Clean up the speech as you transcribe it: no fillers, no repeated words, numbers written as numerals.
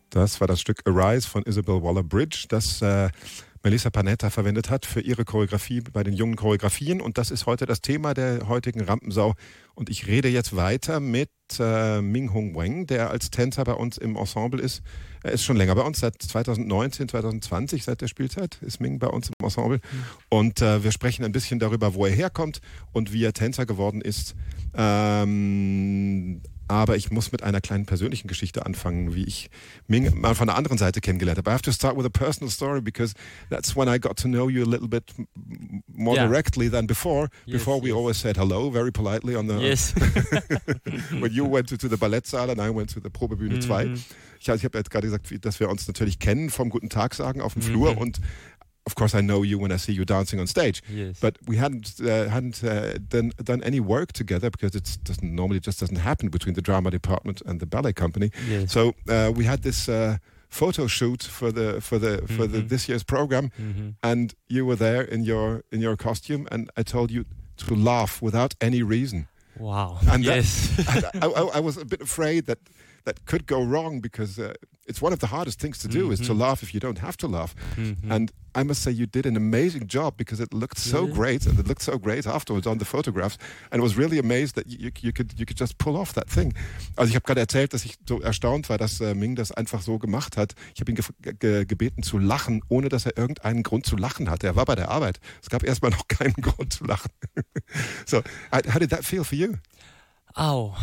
Das war das Stück Arise von Isabel Waller-Bridge, das Melissa Panetta verwendet hat für ihre Choreografie bei den jungen Choreografien. Und das ist heute das Thema der heutigen Rampensau. Und ich rede jetzt weiter mit Ming-Hung Wang, der als Tänzer bei uns im Ensemble ist. Er ist schon länger bei uns, seit 2019, 2020, seit der Spielzeit ist Ming bei uns im Ensemble. Und wir sprechen ein bisschen darüber, wo er herkommt und wie er Tänzer geworden ist. Aber ich muss mit einer kleinen persönlichen Geschichte anfangen, wie ich Ming mal von der anderen Seite kennengelernt habe. I have to start with a personal story because that's when I got to know you a little bit more directly than before. Before we always said hello very politely on the when you went to the Ballettsaal and I went to the Probebühne 2. Ich habe jetzt gerade gesagt, dass wir uns natürlich kennen vom Guten Tag sagen auf dem Flur und of course, I know you when I see you dancing on stage. Yes. But we hadn't done any work together because it doesn't happen between the drama department and the ballet company. Yes. So we had this photo shoot for this year's program, and you were there in your costume, and I told you to laugh without any reason. Wow. And yes. I was a bit afraid that could go wrong because it's one of the hardest things to do is to laugh if you don't have to laugh. And I must say you did an amazing job because it looked so great and it looked so great afterwards on the photographs. And I was really amazed that you could just pull off that thing. Also ich habe gerade erzählt, dass ich so erstaunt war, dass Ming das einfach so gemacht hat. Ich habe ihn gebeten zu lachen, ohne dass er irgendeinen Grund zu lachen hatte. Er war bei der Arbeit. Es gab erstmal noch keinen Grund zu lachen. So, how did that feel for you? Oh,